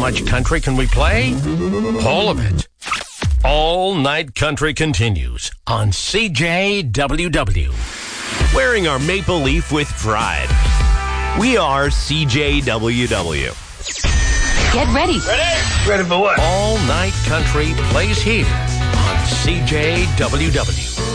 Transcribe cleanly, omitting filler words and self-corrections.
much country can we play? All of it. All Night Country continues on CJWW. Wearing our maple leaf with pride. We are CJWW. Get ready. Ready for what? All Night Country plays here on CJWW.